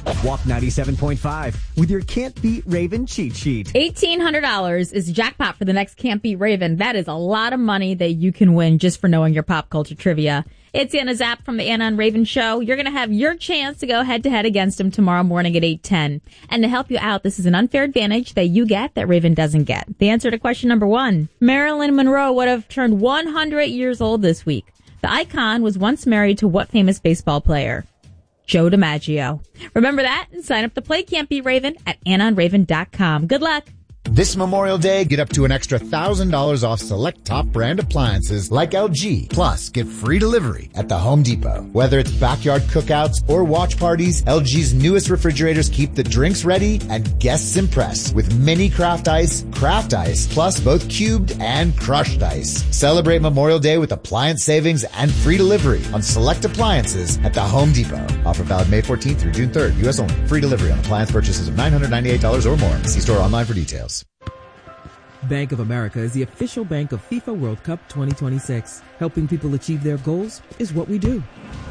Walk 97.5 with your Can't Beat Raven cheat sheet. $1,800 is jackpot for the next Can't Beat Raven. That is a lot of money that you can win just for knowing your pop culture trivia. It's Anna Zapp from the Anna and Raven Show. You're going to have your chance to go head-to-head against him tomorrow morning at 8:10. And to help you out, this is an unfair advantage that you get that Raven doesn't get. The answer to question number 1. Marilyn Monroe would have turned 100 years old this week. The icon was once married to what famous baseball player? Joe DiMaggio. Remember that and sign up to play Can't Beat Raven at AnnaandRaven.com. Good luck. This Memorial Day, get up to an extra $1,000 off select top brand appliances like LG. Plus, get free delivery at the Home Depot. Whether it's backyard cookouts or watch parties, LG's newest refrigerators keep the drinks ready and guests impressed with mini craft ice, plus both cubed and crushed ice. Celebrate Memorial Day with appliance savings and free delivery on select appliances at the Home Depot. Offer valid May 14th through June 3rd. U.S. only. Free delivery on appliance purchases of $998 or more. See store online for details. Bank of America is the official bank of FIFA World Cup 2026. Helping people achieve their goals is what we do.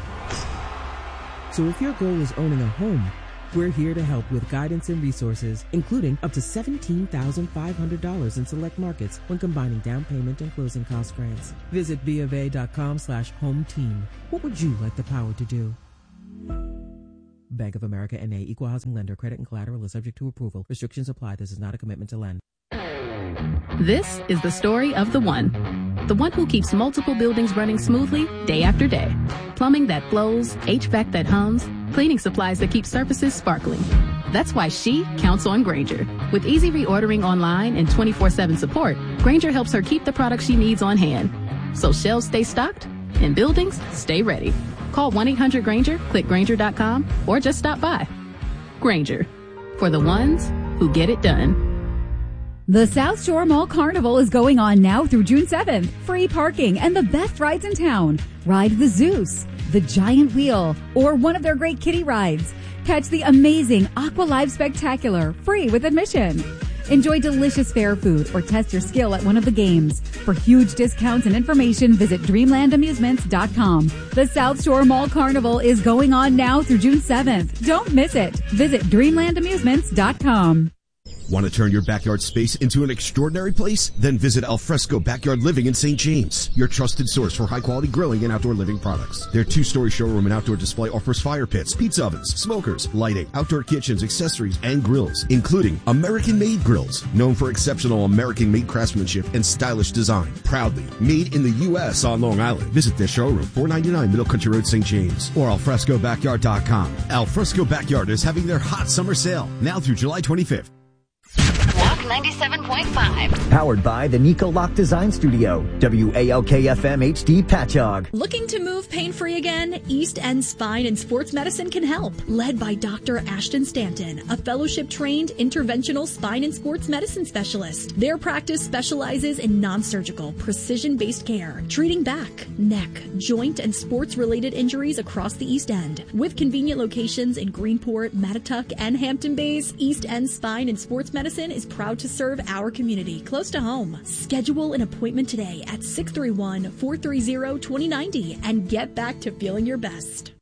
So if your goal is owning a home, we're here to help with guidance and resources, including up to $17,500 in select markets when combining down payment and closing cost grants. Visit BofA.com/home team. What would you like the power to do? Bank of America N.A. Equal housing lender. Credit and collateral is subject to approval. Restrictions apply. This is not a commitment to lend. This is the story of the one who keeps multiple buildings running smoothly day after day. Plumbing that flows, HVAC that hums, cleaning supplies that keep surfaces sparkling. That's why she counts on Grainger. With easy reordering online and 24/7 support, Grainger helps her keep the products she needs on hand. So shelves stay stocked and buildings stay ready. Call 1-800-GRAINGER, click Grainger.com, or just stop by. Grainger, for the ones who get it done. The South Shore Mall Carnival is going on now through June 7th. Free parking and the best rides in town. Ride the Zeus, the Giant Wheel, or one of their great kiddie rides. Catch the amazing Aqua Live Spectacular, free with admission. Enjoy delicious fair food or test your skill at one of the games. For huge discounts and information, visit DreamlandAmusements.com. The South Shore Mall Carnival is going on now through June 7th. Don't miss it. Visit DreamlandAmusements.com. Want to turn your backyard space into an extraordinary place? Then visit Alfresco Backyard Living in St. James, your trusted source for high-quality grilling and outdoor living products. Their 2-story showroom and outdoor display offers fire pits, pizza ovens, smokers, lighting, outdoor kitchens, accessories, and grills, including American-made grills, known for exceptional American-made craftsmanship and stylish design. Proudly made in the U.S. on Long Island. Visit their showroom, 499 Middle Country Road, St. James, or alfrescobackyard.com. Alfresco Backyard is having their hot summer sale, now through July 25th. Walk 97.5. Powered by the Nico Lock Design Studio. WALK-FM HD Patchogue. Looking to move pain-free again? East End Spine and Sports Medicine can help. Led by Dr. Ashton Stanton, a fellowship-trained interventional spine and sports medicine specialist. Their practice specializes in non-surgical, precision-based care, treating back, neck, joint, and sports-related injuries across the East End. With convenient locations in Greenport, Mattatuck, and Hampton Bays, East End Spine and Sports Medicine is proud to serve our community close to home. Schedule an appointment today at 631-430-2090 and get back to feeling your best.